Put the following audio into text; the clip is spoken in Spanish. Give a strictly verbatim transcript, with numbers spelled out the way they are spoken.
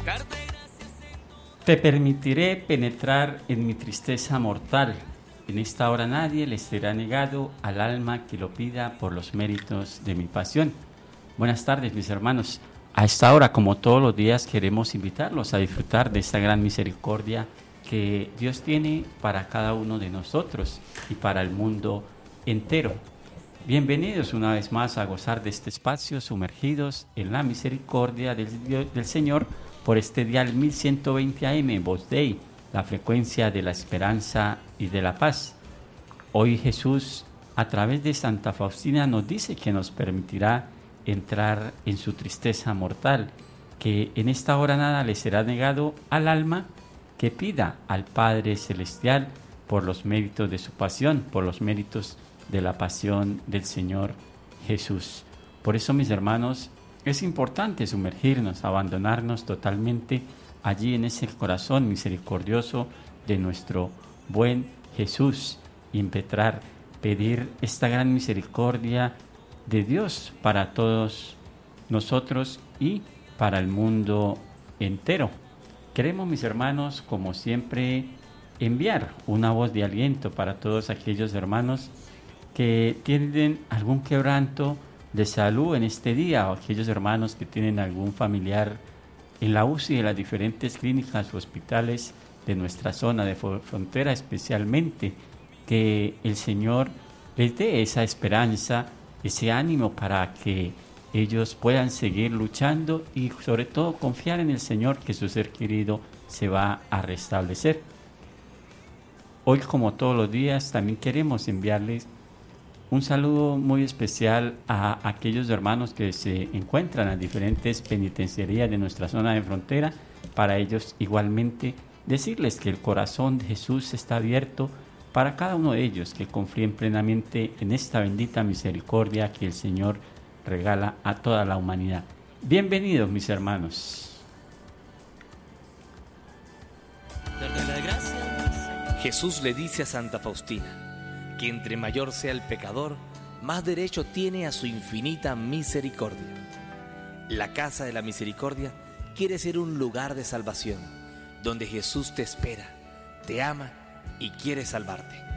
Te permitiré penetrar en mi tristeza mortal. En esta hora nadie le será negado al alma que lo pida por los méritos de mi pasión. Buenas tardes, mis hermanos. A esta hora, como todos los días, queremos invitarlos a disfrutar de esta gran misericordia que Dios tiene para cada uno de nosotros y para el mundo entero. Bienvenidos una vez más a gozar de este espacio, sumergidos en la misericordia del, del Señor, por este dial mil ciento veinte A M, Voz Dei, la frecuencia de la esperanza y de la paz. Hoy Jesús, a través de Santa Faustina, nos dice que nos permitirá entrar en su tristeza mortal, que en esta hora nada le será negado al alma que pida al Padre Celestial por los méritos de su pasión, por los méritos de la pasión del Señor Jesús. Por eso, mis hermanos, es importante sumergirnos, abandonarnos totalmente allí en ese corazón misericordioso de nuestro buen Jesús, impetrar, pedir esta gran misericordia de Dios para todos nosotros y para el mundo entero. Queremos, mis hermanos, como siempre, enviar una voz de aliento para todos aquellos hermanos que tienen algún quebranto de salud en este día, o aquellos hermanos que tienen algún familiar en la U C I de las diferentes clínicas o hospitales de nuestra zona de frontera, especialmente, que el Señor les dé esa esperanza, ese ánimo para que ellos puedan seguir luchando y sobre todo confiar en el Señor, que su ser querido se va a restablecer. Hoy, como todos los días, también queremos enviarles un saludo muy especial a aquellos hermanos que se encuentran en diferentes penitenciarías de nuestra zona de frontera. Para ellos igualmente decirles que el corazón de Jesús está abierto para cada uno de ellos, que confíen plenamente en esta bendita misericordia que el Señor regala a toda la humanidad. Bienvenidos, mis hermanos. Jesús le dice a Santa Faustina que entre mayor sea el pecador, más derecho tiene a su infinita misericordia. La casa de la misericordia quiere ser un lugar de salvación, donde Jesús te espera, te ama y quiere salvarte.